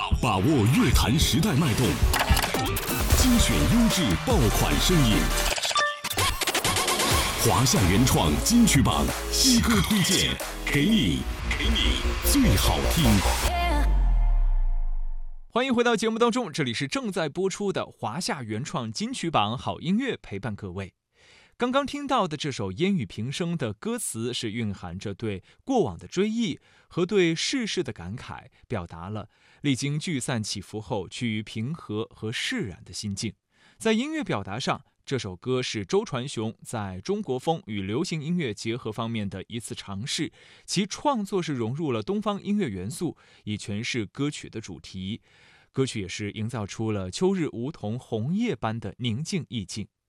把握乐坛时代脉动，精选优质爆款声音。华夏原创金曲榜新歌推荐，给你最好听。 欢迎回到节目当中，这里是正在播出的华夏原创金曲榜好音乐，陪伴各位。刚刚听到的这首烟雨平生的歌词是蕴含着对过往的追忆和对世事的感慨，表达了历经聚散起伏后趋于平和和释然的心境。在音乐表达上，这首歌是周传雄在中国风与流行音乐结合方面的一次尝试，其创作是融入了东方音乐元素，以诠释歌曲的主题。歌曲也是营造出了秋日梧桐红叶般的宁静意境。